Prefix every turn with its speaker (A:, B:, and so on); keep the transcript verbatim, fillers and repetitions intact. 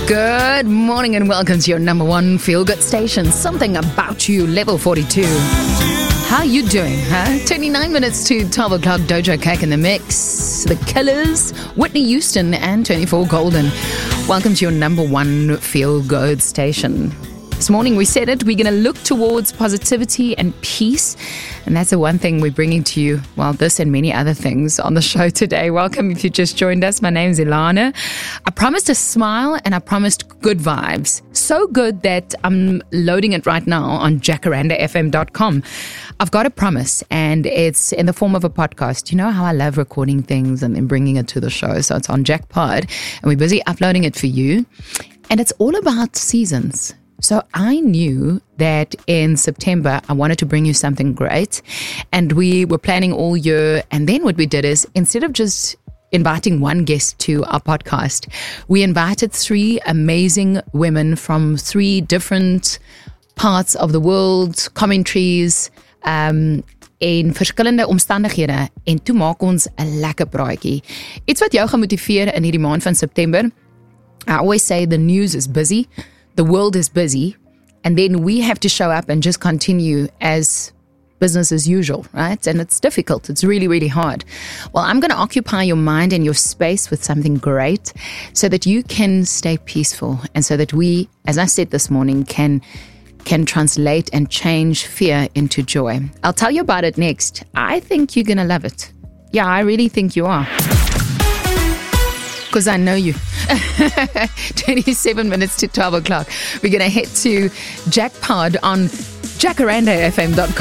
A: Good morning and welcome to your number one feel-good station. Something About You, Level forty-two. How you doing, huh? twenty-nine minutes to twelve o'clock, Doja Cat in the mix. The Killers, Whitney Houston, and twenty-four Golden. Welcome to your number one feel-good station. This morning we said it, we're going to look towards positivity and peace. And that's the one thing we're bringing to you, well, this and many other things on the show today. Welcome if you just joined us. My name is Ilana. I promised a smile and I promised good vibes. So good that I'm loading it right now on jacaranda f m dot com. I've got a promise and it's in the form of a podcast. You know how I love recording things and then bringing it to the show. So it's on JackPod and we're busy uploading it for you. And it's all about seasons. So I knew that in September, I wanted to bring you something great. And we were planning all year. And then what we did is, instead of just inviting one guest to our podcast, we invited three amazing women from three different parts of the world, commentaries, um, en verskillende omstandighede. En toe maak ons 'n lekker praatjie. Iets wat jou gaan motiveer in hierdie maand van September. I always say the news is busy. The world is busy, and then we have to show up and just continue as business as usual, right? And it's difficult. It's really, really hard. Well, I'm going to occupy your mind and your space with something great so that you can stay peaceful and so that we, as I said this morning, can can translate and change fear into joy. I'll tell you about it next. I think you're going to love it. Yeah, I really think you are. Because I know you. twenty-seven minutes to twelve o'clock. We're going to head to JackPod on jacaranda f m dot com.